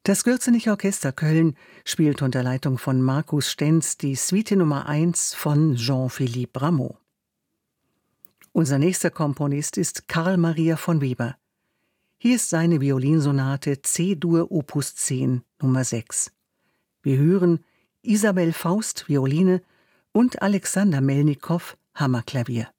Das Gürzenich Orchester Köln spielt unter Leitung von Markus Stenz die Suite Nummer 1 von Jean-Philippe Rameau. Unser nächster Komponist ist Karl Maria von Weber. Hier ist seine Violinsonate C-Dur Opus 10 Nummer 6. Wir hören Isabel Faust Violine und Alexander Melnikow Hammerklavier.